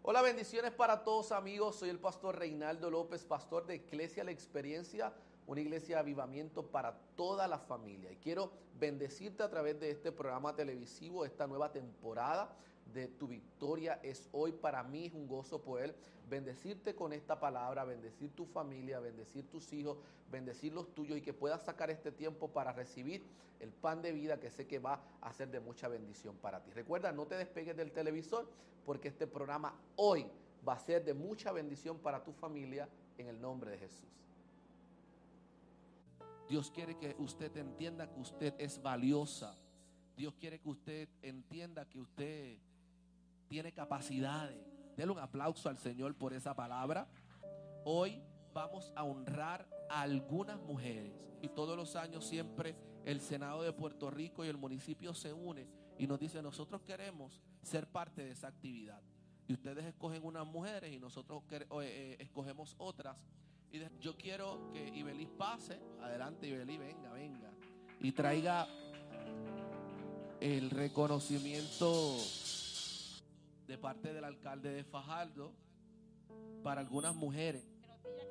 Hola, bendiciones para todos amigos, soy el pastor Reinaldo López, pastor de Iglesia La Experiencia, una iglesia de avivamiento para toda la familia. Y quiero bendecirte a través de este programa televisivo, esta nueva temporada de Tu Victoria es Hoy. Para mí es un gozo poder bendecirte con esta palabra, bendecir tu familia, bendecir tus hijos, bendecir los tuyos y que puedas sacar este tiempo para recibir el pan de vida que sé que va a ser de mucha bendición para ti. Recuerda, no te despegues del televisor porque este programa hoy va a ser de mucha bendición para tu familia en el nombre de Jesús. Dios quiere que usted entienda que usted es valiosa. Dios quiere que usted entienda que usted tiene capacidades. Denle un aplauso al Señor por esa palabra. Hoy vamos a honrar a algunas mujeres. Y todos los años siempre el Senado de Puerto Rico y el municipio se une y nos dice: nosotros queremos ser parte de esa actividad. Y ustedes escogen unas mujeres y nosotros escogemos otras. Y yo quiero que Ibeliz pase. Adelante, Ibeliz, venga. Y traiga el reconocimiento de parte del alcalde de Fajardo para algunas mujeres.